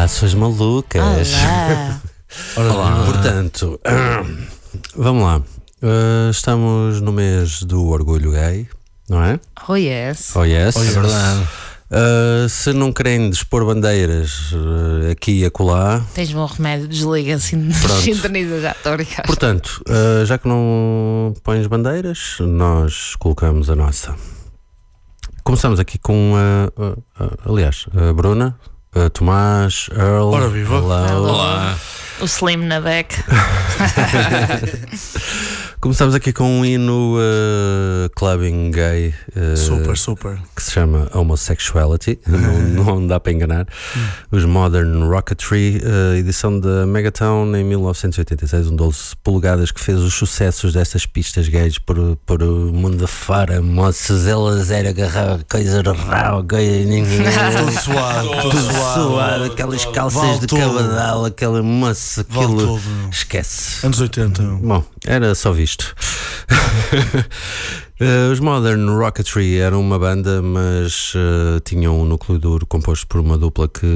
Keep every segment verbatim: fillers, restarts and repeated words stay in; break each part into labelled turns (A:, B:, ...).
A: Olá, suas malucas.
B: Olá.
A: Olá. Portanto, vamos lá. Uh, estamos no mês do orgulho gay, não é?
B: Oh yes.
A: Oh yes.
C: Oh, é verdade.
A: Uh, se não querem dispor bandeiras uh, aqui e acolá.
B: Tens bom remédio, desliga assim, sintoniza já, estou a brincar.
A: Portanto, uh, já que não pões bandeiras, nós colocamos a nossa. Começamos aqui com uh, uh, uh, aliás, a Bruna, uh, Tomás, Earl.
C: Ora viva.
A: Hello.
C: Olá.
B: O Slim na back.
A: Começamos aqui com um hino uh, clubbing gay uh,
C: Super, super.
A: que se chama Homosexuality. não, não dá para enganar. Os Modern Rocketry, uh, edição da Megaton em mil novecentos e oitenta e seis, um doze polegadas que fez os sucessos dessas pistas gays por, por o mundo afora. Moças, elas eram agarrar coisa rau, gay,
C: Todo suado,
A: tudo suado, aquelas calças
C: Vale
A: de
C: tudo.
A: cabedal, aquela moça,
C: Vale
A: aquilo.
C: tudo, meu.
A: Esquece.
C: Anos oitenta.
A: Bom, era só visto. uh, os Modern Rocketry eram uma banda, mas uh, tinham um núcleo duro composto por uma dupla que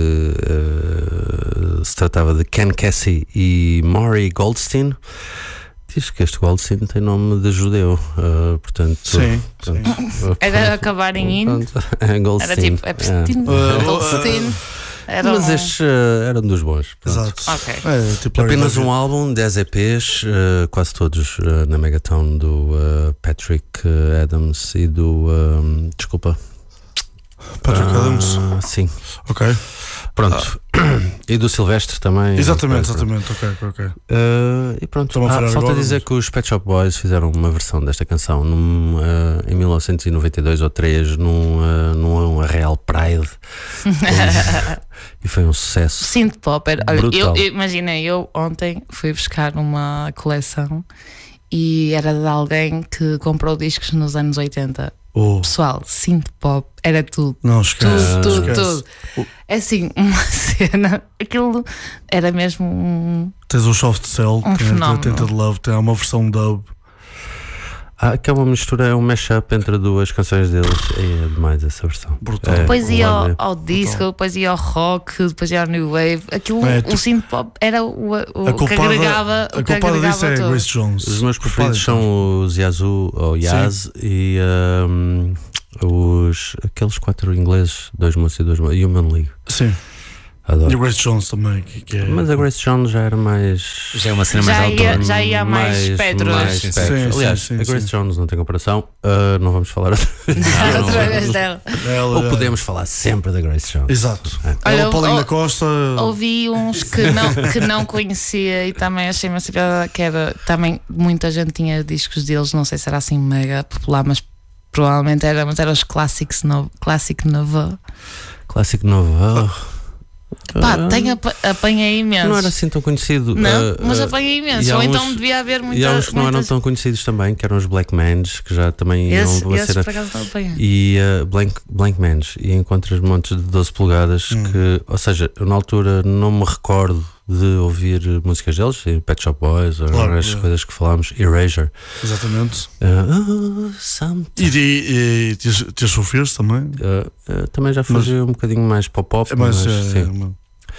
A: uh, se tratava de Ken Kesey e Maury Goldstein. Diz que este Goldstein tem nome de judeu, uh, portanto.
C: Sim,
A: pronto,
C: sim.
A: uh,
B: Era acabar em in.
A: pronto, é Goldstein.
B: Era tipo, é Pristine,
C: Ah.
B: Goldstein. Era
A: Mas
B: um...
A: estes uh, eram dos bons. Pronto.
C: Exato.
B: Ok.
C: É, tipo
A: Apenas
C: Larry
A: um álbum, dez E Ps, uh, quase todos uh, na Megaton, do uh, Patrick uh, Adams e do. Um, desculpa.
C: David. Patrick
A: Ah,
C: Adams.
A: Sim.
C: Ok.
A: Pronto. E do Silvestre também.
C: Exatamente,
A: Pronto.
C: exatamente. Ok, ok, ok.
A: Uh, e pronto.
C: Estão a
A: Ah,
C: falar
A: falta
C: agora,
A: dizer
C: mas-
A: que os Pet Shop Boys fizeram uma versão desta canção num, uh, em mil novecentos e noventa e dois ou três num, uh, num Real Pride. E foi um sucesso.
B: Synth pop. Era, olha,
A: Brutal.
B: eu, eu imagina, eu ontem fui buscar uma coleção e era de alguém que comprou discos nos anos oitenta.
C: Oh,
B: Pessoal, synth pop era tudo.
C: não esquece.
B: Tudo, tudo,
C: esquece.
B: tudo. É assim, uma cena. Aquilo era mesmo um.
C: Tens o Soft Cell,
B: Um
C: tem a
B: fenómeno.
C: Tainted Love, tem uma versão dub.
A: Ah, que é uma mistura, é um mashup entre duas canções deles. É demais essa versão.
C: Brutal.
A: É,
B: Depois ia ao,
A: olha.
B: ao disco, depois ia ao rock, depois ia ao new wave. Aquilo,
C: É,
B: o
C: tipo-
B: synth pop era o, o
C: A
B: que
C: culpada,
B: agregava.
C: a
B: o que
C: culpada
B: agregava
C: disso é
B: tudo.
C: Grace Jones.
A: Os meus
C: Culpada
A: preferidos
C: disso.
A: são os Yazoo ou Yaz e um, os, aqueles quatro ingleses, dois moços e dois moços, Human League.
C: Sim. E
A: Adoro.
C: o Grace Jones também. Que, que é...
A: Mas a Grace Jones já era mais.
D: Já é uma cena
B: Já
D: mais
B: ia-
D: autónoma.
B: já ia mais Pedro.
A: mais
D: Sim, sim.
A: Pedro.
C: Sim, sim,
A: Aliás,
C: sim,
A: a Grace
C: sim.
A: Jones não tem comparação. Uh, não vamos falar.
B: Outra vez dela.
C: Ela-
A: Ou podemos falar sempre da Grace Jones.
C: Exato.
A: É.
B: Olha,
C: Ela, o Paulinho
B: eu-
C: da Costa.
B: Ouvi uns que não, que não conhecia e também achei uma piada que era. Também muita gente tinha discos deles, não sei se era assim mega popular, mas provavelmente era, mas eram os clássicos no, Classic Novo.
A: Clássico novo. Oh.
B: Pá,
A: Ah,
B: tem apa- apanhei imenso.
A: não era assim tão conhecido.
B: Não,
A: Uh,
B: mas
A: uh,
B: apanhei imenso.
A: e há
B: Ou
A: uns-
B: então devia haver muita.
A: E há uns que não eram
B: muitas-
A: tão conhecidos também, que eram os Black Mans, que já também iam
B: Esse,
A: uma
B: esses
A: cena.
B: por acaso não apanhei.
A: E uh, Blank, Blank Mans, e encontras montes de doze polegadas
C: Hum.
A: que, ou seja, eu na altura não me recordo de ouvir músicas deles, Pet Shop Boys, ou
C: Claro,
A: as
C: é.
A: coisas que falámos, Erasure.
C: Exatamente.
A: Uh, oh, some-
C: E, e, e Tears Tears for Fears também.
A: Uh, uh, também já foi
C: Mas-
A: um bocadinho mais pop-up,
C: É
A: mas,
C: mais. é,
A: sim.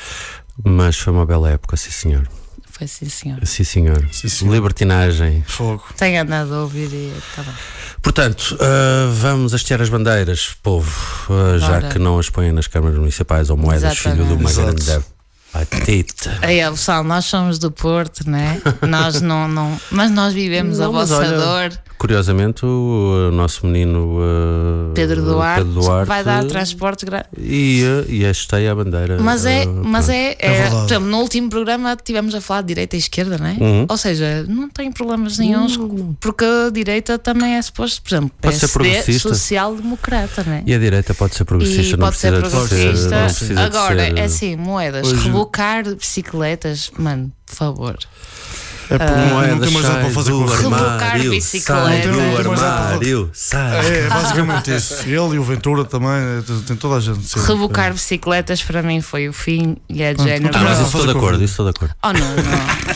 A: Mas foi uma bela época, sim senhor.
B: Foi sim, senhor.
A: Sim senhor.
C: Sim, senhor.
A: Libertinagem.
C: Fogo.
B: Tenho andado a ouvir e tá bom.
A: Portanto, uh, vamos hastear as bandeiras, povo, uh, já
B: Ora.
A: que não as põem nas câmaras municipais ou moedas,
B: Exatamente.
A: filho de uma
C: Exato.
A: grande patita.
B: Aí, ó, pessoal, nós somos do Porto, né? Nós não, não. Mas nós vivemos
A: Não,
B: a
A: mas
B: vossa
A: olha,
B: dor.
A: Curiosamente, o, uh, nosso menino uh,
B: Pedro Duarte,
A: Pedro Duarte
B: vai dar transporte grátis.
A: ia e hasteia a bandeira.
B: Mas é,
A: uh,
B: mas
A: pronto.
B: é,
C: É
B: é,
C: verdade.
B: por exemplo, no último programa tivemos a falar de direita e esquerda, não é?
A: Uhum.
B: Ou seja, não tem problemas nenhuns, porque a direita também é suposto, por exemplo,
A: Pode ser
B: P S D,
A: progressista.
B: social-democrata, não é?
A: E a direita pode ser progressista,
B: E
A: não
B: pode ser
A: precisa de
B: progressista.
A: ser, não precisa de
B: Agora,
A: ser-
B: é assim, moedas,
C: Hoje-
B: rebocar bicicletas, mano, por favor.
C: É porque
B: Ah,
C: não,
A: Moeda
C: não tem mais nada
A: sai
C: para fazer
A: do
C: com o
B: Rebocar
A: armário,
B: bicicleta.
A: sai
B: Não tem-
A: do
C: não tem mais nada para
A: armário, sai.
C: É, basicamente isso. Ele e o Ventura também, é, tem- tem toda a gente. sim.
B: Rebocar bicicletas para mim foi o fim e é de
C: Pronto,
B: género.
C: não tem
A: Ah,
C: mais
A: mas
C: nada
A: isso
C: a
A: estou de
C: fazer com
A: acordo,
C: a
A: isso estou de acordo.
B: Oh, não, não.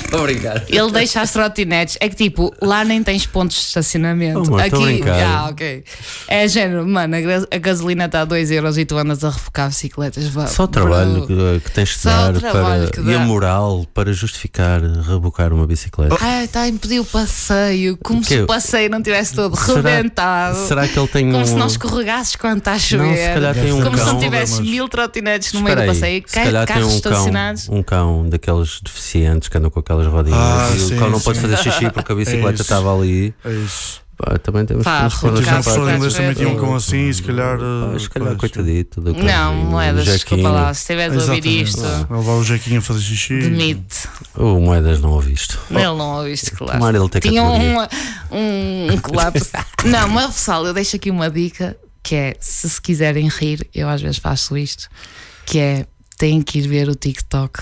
A: Obrigado.
B: Ele deixa as trotinetes. É que tipo, lá nem tens pontos de estacionamento.
A: Oh, mano, tô a
B: Aqui,
A: brincar.
B: ah, ok. É género, mano, a, gas- a gasolina está a dois euros e tu andas a refocar bicicletas. Vá,
A: Só o trabalho
B: bro.
A: que, que tens de
B: Só o
A: dar
B: trabalho
A: para,
B: que
A: e a
B: dá.
A: moral para justificar rebocar uma bicicleta.
B: Ai, está a impedir o passeio. Como
A: O quê?
B: se o passeio não tivesse todo
A: Será-
B: rebentado.
A: Será que ele tem
B: Como
A: um.
B: se não escorregasses quando está a chover.
A: Não, se calhar tem um
B: Como se
A: cão.
B: não tivesse
C: Mas-
B: mil trotinetes no
A: Espera
B: meio do
A: aí,
B: passeio.
A: se
B: Ca-
A: calhar tem
B: Carros
A: um cão,
B: estacionados.
A: um cão daqueles deficientes que andam com aquelas rodinhas
C: Ah,
A: e
C: sim,
A: o cão não
C: sim.
A: pode fazer xixi porque a bicicleta
C: isso.
A: estava ali.
C: É isso.
A: Pá, também temos
B: Pá,
A: que nos pôr
C: Eu
A: nos
C: tive uma
B: Caso-
C: pessoa
A: sapatos.
C: inglês também tinha um
B: caso-
C: cão assim e se calhar.
A: Pá,
C: uh,
A: se calhar,
C: coisa.
A: coitadito do
B: Não,
A: cãozinho,
B: Moedas,
A: o
B: desculpa
A: Jequinho.
B: lá. Se estiveres a ouvir
C: Exatamente.
B: isto,
C: Vai levar o Jequinho a fazer xixi.
B: demite.
A: O Moedas não ouviste.
B: Ele não ouviste, claro.
A: Tomara ele ter
B: Tinha
A: categoria.
B: um, um, um colapso. Não, mas pessoal, eu deixo aqui uma dica que é: se se quiserem rir, eu às vezes faço isto, que é têm que ir ver o TikTok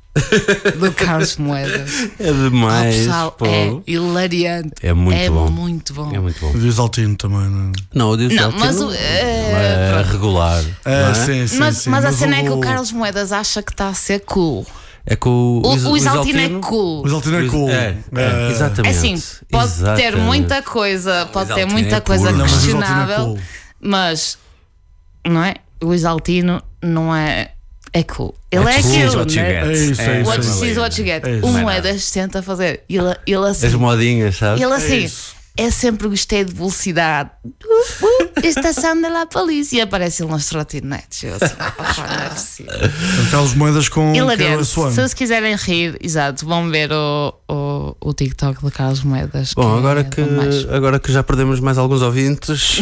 B: do Carlos Moedas.
A: É
B: Ah,
A: demais.
B: pessoal,
A: pô.
B: é hilariante.
A: É muito
B: é
A: bom.
B: muito bom.
A: É muito bom.
C: O Dias Altino também, não é?
A: Não, o Deus
B: Não,
A: Alto
B: mas
A: não-
B: o-
A: não
B: é,
A: é
B: pronto.
A: regular.
C: É,
A: não é?
C: sim, sim.
B: Mas,
C: sim.
B: mas a cena é que o
C: o-
B: Carlos Moedas acha que está a ser cool.
A: É que o,
B: O,
A: Is-
B: o Isaltino é
C: O
B: cool.
C: Exaltino é cool.
A: É, é,
C: É.
B: É
A: exatamente.
B: assim, pode ter
A: Exatamente.
B: muita coisa, pode ter
A: Isaltino
B: muita
A: é
B: coisa
A: puro.
C: Não, mas o Exaltino é
B: questionável,
C: cool.
B: mas não é? O Isaltino não é. É cool. Ele é,
A: É cool,
B: aquilo,
A: what you
B: né?
A: get.
C: É isso, é isso.
B: What
C: é
B: you
C: isso.
B: see is what you get.
C: É isso.
B: O
C: Não é
B: Moedas tenta fazer. Ele, ele assim.
A: As modinhas, sabes?
B: Ele assim.
C: isso.
B: É sempre gostei de velocidade. Uh, uh, estação de la polícia. E aparece ele nas trotinetes. Eu assim, "Opa, não é possível."
C: Então, Carlos Moedas com
B: Hilariante.
C: Carlos Swan.
B: Se se quiserem rir, exato, vão ver o, o, o TikTok de Carlos Moedas.
A: Bom, agora
B: é
A: que,
B: demais.
A: agora que já perdemos mais alguns ouvintes,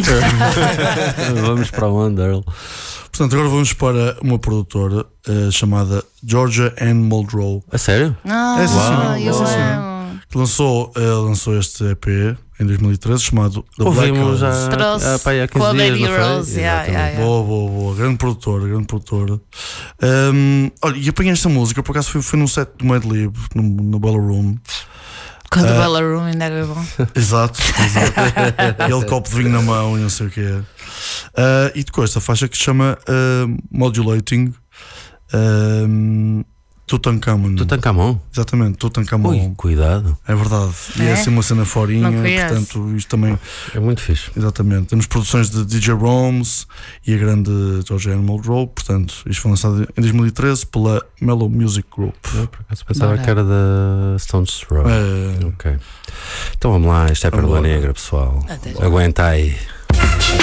A: vamos para onde, Earl?
C: Portanto, agora vamos para uma produtora eh, chamada Georgia Ann Muldrow,
A: A sério?
B: Ah,
C: É, sim,
A: senhor.
B: eu
C: Sim, senhor.
B: amo.
C: que lançou, eh, lançou este E P em dois mil e treze chamado The Black
A: Ouvimos
C: Holes.
A: já
B: Trouxe
A: há, pá, há
B: com a
A: quinze dias,
B: Baby
A: não foi?
B: Rose, yeah,
A: Exatamente.
B: yeah, yeah.
C: Boa, boa, boa. Grande produtora, grande produtora. Um, olha, e apanhei esta música, por acaso foi, foi num set do Mad Lib, no, no Bella Room.
B: Quando
C: Ah.
B: o Bella Room ainda era bom.
C: Exato, exato. Ele copo de vinho na mão e não sei o que é. E depois esta faixa que se chama uh, Modulating um, Tutankhamon.
A: Tutankhamon?
C: Exatamente, Tutankhamon.
A: Ui, cuidado.
C: É verdade. E é
B: É?
C: assim uma cena forinha,
B: Não conheço.
C: portanto, isto também.
A: É muito fixe.
C: Exatamente. Temos produções de D J Roms e a grande Georgia Ann Muldrow. Portanto, isto foi lançado em dois mil e treze pela Mellow Music Group.
A: Eu, por acaso, pensava
B: Bora.
A: que era da Stones Throw.
C: É,
A: Ok. Então vamos lá, isto é
C: Vamos
A: Pérola
C: lá.
A: Negra, pessoal.
B: Até já.
A: Aguenta aí.